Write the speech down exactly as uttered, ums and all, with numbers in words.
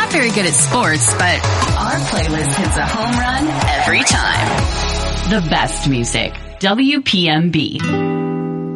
not very good at sports, but our playlist hits a home run every time. The best music. W P M B.